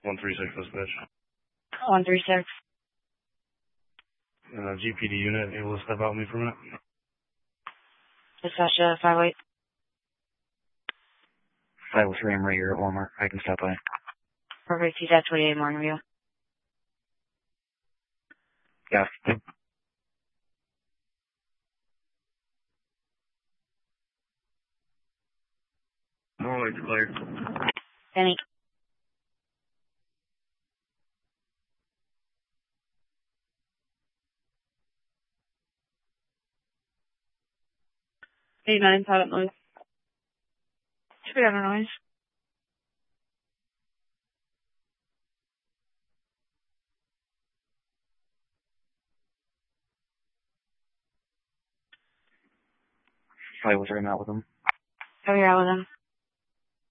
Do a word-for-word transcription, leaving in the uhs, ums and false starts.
one three six dispatch. one three six. Uh, G P D unit, able to step out with me for a minute? Dispatch uh, five eight. five oh three, I'm right here at Walmart. I can stop by. Perfect. He's at twenty-eight morning review. Yeah. All right, clear. Penny. eighty-nine, silent noise. Should be out of noise. five oh three, I'm out with him. Have you out with him?